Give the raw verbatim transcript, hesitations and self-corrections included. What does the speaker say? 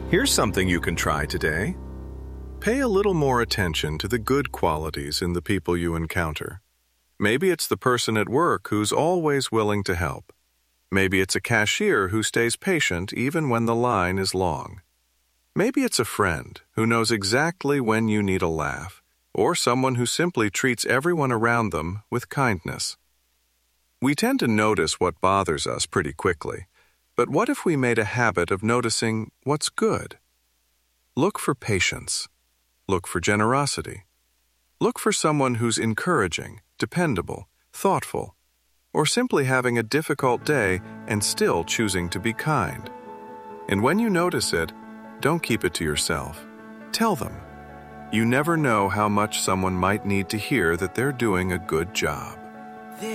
Here's something you can try today. Pay a little more attention to the good qualities in the people you encounter. Maybe it's the person at work who's always willing to help. Maybe it's a cashier who stays patient even when the line is long. Maybe it's a friend who knows exactly when you need a laugh, or someone who simply treats everyone around them with kindness. We tend to notice what bothers us pretty quickly, but what if we made a habit of noticing what's good? Look for patience. Look for generosity. Look for someone who's encouraging, dependable, thoughtful, or simply having a difficult day and still choosing to be kind. And when you notice it, don't keep it to yourself. Tell them. You never know how much someone might need to hear that they're doing a good job.